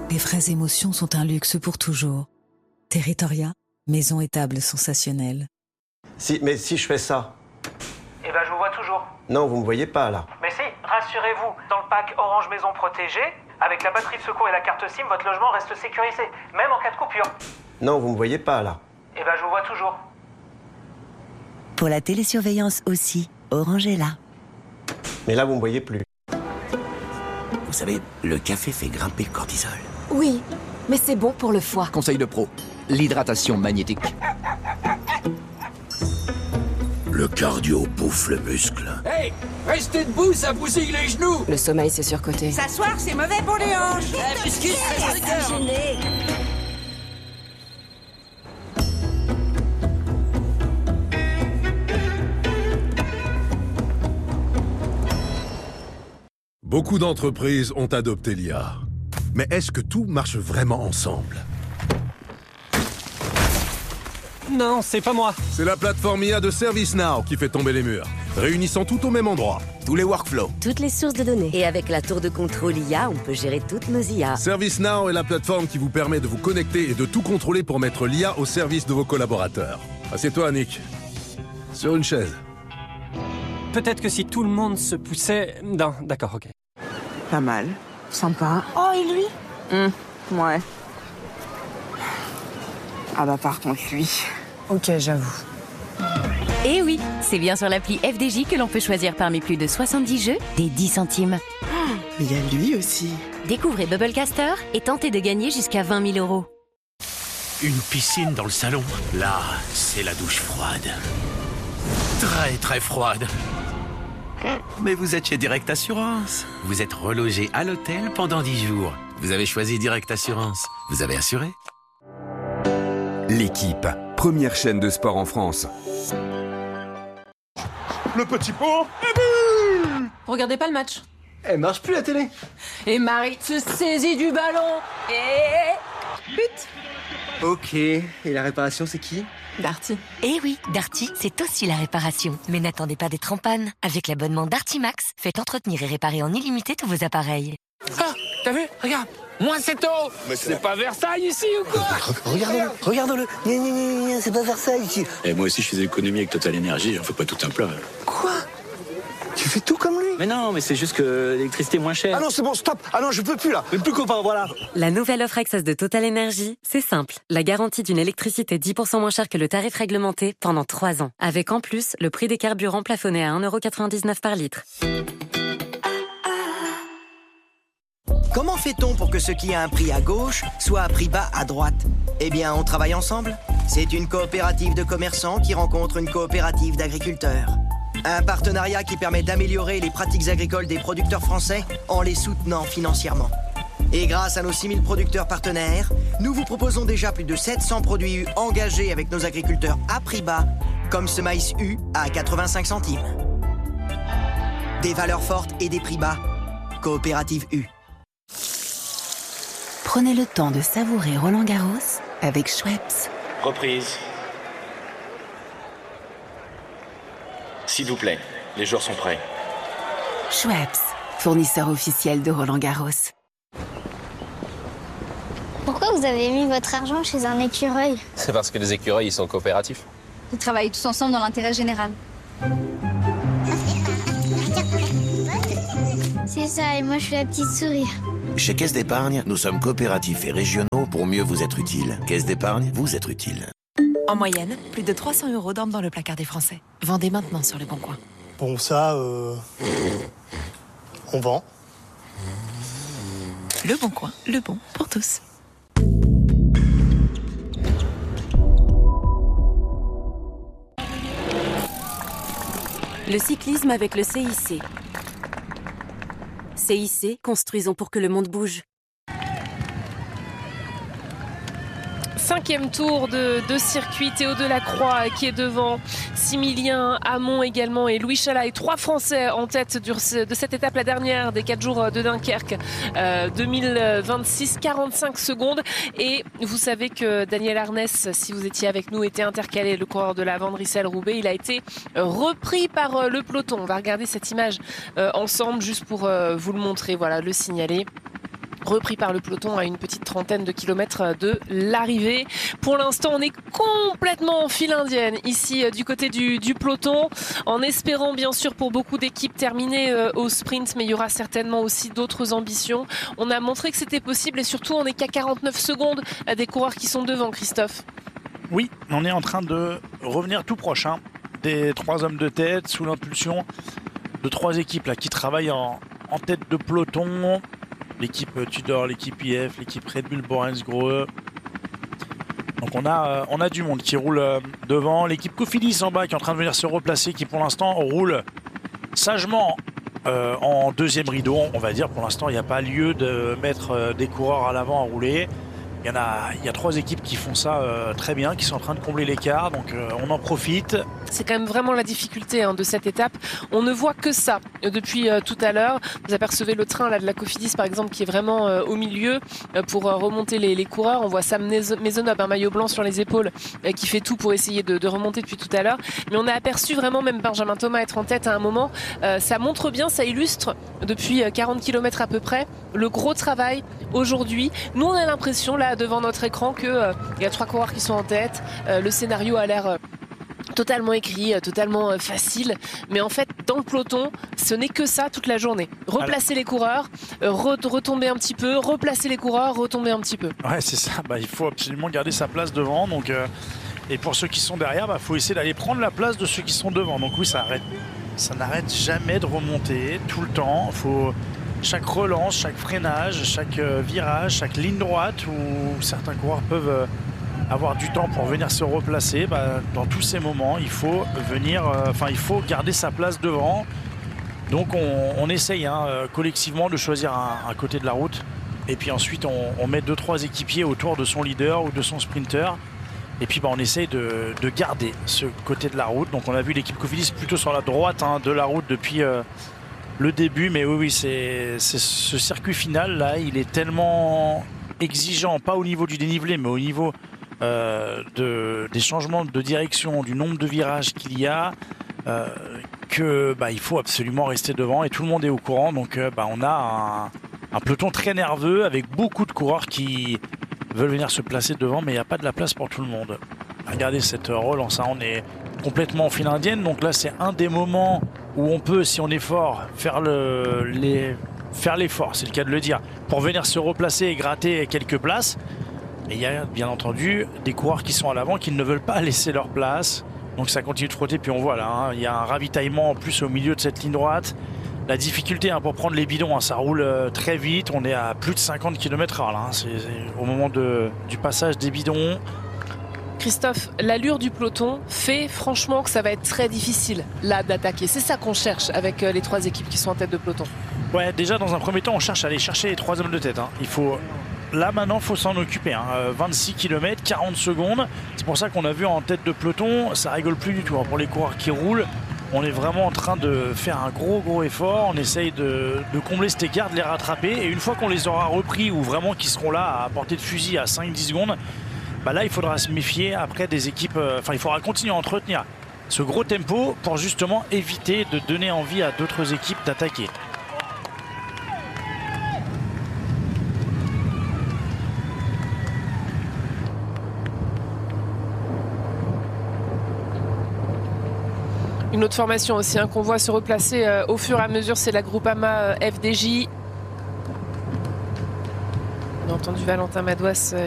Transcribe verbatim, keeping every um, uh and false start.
Les vraies émotions sont un luxe pour toujours. Territoria, maison et table sensationnelle. Si, mais si je fais ça... Eh ben, je vous vois toujours. Non, vous me voyez pas, là. Mais si, rassurez-vous, dans le pack Orange Maison Protégée, avec la batterie de secours et la carte SIM, votre logement reste sécurisé, même en cas de coupure. Non, vous me voyez pas, là. Eh ben, je vous vois toujours. Pour la télésurveillance aussi, Orange est là. Mais là, vous me voyez plus. Vous savez, le café fait grimper le cortisol. Oui, mais c'est bon pour le foie. Conseil de pro, l'hydratation magnétique. Le cardio bouffe le muscle. Hey, restez debout, ça bousille les genoux. Le sommeil, c'est surcoté. S'asseoir, c'est mauvais pour les hanches. Beaucoup d'entreprises ont adopté l'I A. Mais est-ce que tout marche vraiment ensemble? Non, c'est pas moi. C'est la plateforme I A de ServiceNow qui fait tomber les murs, réunissant tout au même endroit. Tous les workflows. Toutes les sources de données. Et avec la tour de contrôle I A, on peut gérer toutes nos I A. ServiceNow est la plateforme qui vous permet de vous connecter et de tout contrôler pour mettre l'I A au service de vos collaborateurs. Assieds-toi, Nick. Sur une chaise. Peut-être que si tout le monde se poussait... Non, d'accord, ok. Pas mal. Sympa. Oh, et lui Hum, ouais. Ah bah par contre, lui... Ok, j'avoue. Et oui, c'est bien sur l'appli F D J que l'on peut choisir parmi plus de soixante-dix jeux des dix centimes. Mais il y a lui aussi. Découvrez Bubblecaster et tentez de gagner jusqu'à vingt mille euros. Une piscine dans le salon. Là, c'est la douche froide. Très très froide. Mais vous êtes chez Direct Assurance. Vous êtes relogé à l'hôtel pendant dix jours. Vous avez choisi Direct Assurance. Vous avez assuré? L'équipe, première chaîne de sport en France. Le petit pot. Regardez pas le match. Elle marche plus la télé. Et Marie se saisit du ballon. Et... but. Ok, et la réparation c'est qui? Darty. Eh oui, Darty, c'est aussi la réparation. Mais n'attendez pas d'être en panne. Avec l'abonnement Darty Max, faites entretenir et réparer en illimité tous vos appareils. Ah, t'as vu? Regarde, moins sept euros. Mais c'est pas Versailles ici ou quoi? Regarde-le, regarde-le. C'est pas Versailles ici. Et moi aussi je fais des économies avec Total Energy, j'en fais pas tout un plat. Quoi? Tu fais tout comme lui? Mais non, mais c'est juste que l'électricité est moins chère. Ah non, c'est bon, stop. Ah non, je peux plus là. Mais plus copain, voilà. La nouvelle offre Access de Total Energy, c'est simple. La garantie d'une électricité dix pour cent moins chère que le tarif réglementé pendant trois ans. Avec en plus, le prix des carburants plafonné à un euro quatre-vingt-dix-neuf par litre. Comment fait-on pour que ce qui a un prix à gauche soit à prix bas à droite? Eh bien, on travaille ensemble. C'est une coopérative de commerçants qui rencontre une coopérative d'agriculteurs. Un partenariat qui permet d'améliorer les pratiques agricoles des producteurs français en les soutenant financièrement. Et grâce à nos six mille producteurs partenaires, nous vous proposons déjà plus de sept cents produits U engagés avec nos agriculteurs à prix bas, comme ce maïs U à quatre-vingt-cinq centimes. Des valeurs fortes et des prix bas. Coopérative U. Prenez le temps de savourer Roland-Garros avec Schweppes. Reprise. S'il vous plaît, les joueurs sont prêts. Schweppes, fournisseur officiel de Roland-Garros. Pourquoi vous avez mis votre argent chez un écureuil? C'est parce que les écureuils, ils sont coopératifs. Ils travaillent tous ensemble dans l'intérêt général. C'est ça, et moi je suis la petite souris. Chez Caisse d'Épargne, nous sommes coopératifs et régionaux pour mieux vous être utiles. Caisse d'Épargne, vous êtes utile. En moyenne, plus de trois cents euros dorment dans le placard des Français. Vendez maintenant sur Le Bon Coin. Bon, ça, euh... on vend. Le Bon Coin, le bon pour tous. Le cyclisme avec le C I C. C I C, construisons pour que le monde bouge. Cinquième tour de, de circuit, Théo Delacroix qui est devant, Similien Hamon également et Louis Chalaï, trois Français en tête de cette étape, la dernière des quatre jours de Dunkerque, euh, deux mille vingt-six, quarante-cinq secondes. Et vous savez que Daniel Arnès, si vous étiez avec nous, était intercalé, le coureur de la Vandrissel-Roubaix. Il a été repris par le peloton. On va regarder cette image euh, ensemble juste pour euh, vous le montrer, voilà, le signaler. repris par le peloton à une petite trentaine de kilomètres de l'arrivée. Pour l'instant, on est complètement en file indienne ici du côté du, du peloton, en espérant bien sûr pour beaucoup d'équipes terminer euh, au sprint, mais il y aura certainement aussi d'autres ambitions. On a montré que c'était possible et surtout on n'est qu'à quarante-neuf secondes à des coureurs qui sont devant, Christophe. Oui, on est en train de revenir tout proche hein, des trois hommes de tête sous l'impulsion de trois équipes là, qui travaillent en, en tête de peloton. L'équipe Tudor, l'équipe I F, l'équipe Red Bull Borensgrohe. Donc on a, euh, on a du monde qui roule euh, devant. L'équipe Cofidis en bas qui est en train de venir se replacer, qui pour l'instant roule sagement euh, en deuxième rideau. On va dire pour l'instant il n'y a pas lieu de mettre euh, des coureurs à l'avant à rouler. Il y en a, il y a trois équipes qui font ça euh, très bien, qui sont en train de combler l'écart, donc euh, on en profite. C'est quand même vraiment la difficulté hein, de cette étape. On ne voit que ça euh, depuis euh, tout à l'heure. Vous apercevez le train là, de la Cofidis par exemple qui est vraiment euh, au milieu euh, pour euh, remonter les, les coureurs. On voit Sam Maisonneuve, un maillot blanc sur les épaules, euh, qui fait tout pour essayer de, de remonter depuis tout à l'heure. Mais on a aperçu vraiment même Benjamin Thomas être en tête à un moment. Euh, ça montre bien, ça illustre depuis quarante kilomètres à peu près le gros travail aujourd'hui. Nous on a l'impression là devant notre écran qu'il euh, y a trois coureurs qui sont en tête. Euh, le scénario a l'air euh, totalement écrit, euh, totalement euh, facile. Mais en fait, dans le peloton, ce n'est que ça toute la journée. Replacer Alors... les coureurs, euh, re retomber un petit peu, replacer les coureurs, retomber un petit peu. Ouais, c'est ça. Bah, il faut absolument garder sa place devant. Donc, euh, et pour ceux qui sont derrière, il bah, faut essayer d'aller prendre la place de ceux qui sont devant. Donc oui, ça arrête. Ça n'arrête jamais de remonter tout le temps. Faut... Chaque relance, chaque freinage, chaque virage, chaque ligne droite où certains coureurs peuvent avoir du temps pour venir se replacer, bah, dans tous ces moments, il faut venir, enfin, euh, il faut garder sa place devant. Donc on, on essaye hein, collectivement de choisir un, un côté de la route. Et puis ensuite, on, on met deux trois équipiers autour de son leader ou de son sprinter. Et puis bah, on essaye de, de garder ce côté de la route. Donc on a vu l'équipe Cofidis plutôt sur la droite hein, de la route depuis... Euh, le début, mais oui, oui, c'est ce circuit final là, il est tellement exigeant, pas au niveau du dénivelé, mais au niveau euh, de, des changements de direction, du nombre de virages qu'il y a, euh, que bah, il faut absolument rester devant et tout le monde est au courant. Donc euh, bah, on a un, un peloton très nerveux avec beaucoup de coureurs qui veulent venir se placer devant, mais il n'y a pas de la place pour tout le monde. Regardez cette relance, hein, on est complètement en file indienne, donc là c'est un des moments où on peut, si on est fort, faire le, les, faire l'effort, c'est le cas de le dire, pour venir se replacer et gratter quelques places. Et il y a bien entendu des coureurs qui sont à l'avant qui ne veulent pas laisser leur place, donc ça continue de frotter. Puis on voit là, hein, il y a un ravitaillement en plus au milieu de cette ligne droite. La difficulté hein, pour prendre les bidons, hein, ça roule euh, très vite, on est à plus de cinquante kilomètres heure là, hein, c'est au moment de, du passage des bidons. Christophe, l'allure du peloton fait franchement que ça va être très difficile là d'attaquer. C'est ça qu'on cherche avec les trois équipes qui sont en tête de peloton. Ouais, déjà dans un premier temps, on cherche à aller chercher les trois hommes de tête. Hein. Il faut, là maintenant, il faut s'en occuper. Hein. vingt-six kilomètres, quarante secondes. C'est pour ça qu'on a vu en tête de peloton, ça rigole plus du tout. Hein. Pour les coureurs qui roulent, on est vraiment en train de faire un gros gros effort. On essaye de, de combler cet écart, de les rattraper. Et une fois qu'on les aura repris ou vraiment qu'ils seront là à portée de fusil à cinq dix secondes, bah là il faudra se méfier après des équipes, enfin euh, il faudra continuer à entretenir ce gros tempo pour justement éviter de donner envie à d'autres équipes d'attaquer. Une autre formation aussi hein, qu'on voit se replacer euh, au fur et à mesure, c'est la Groupama euh, F D J. On a entendu Valentin Madouas euh,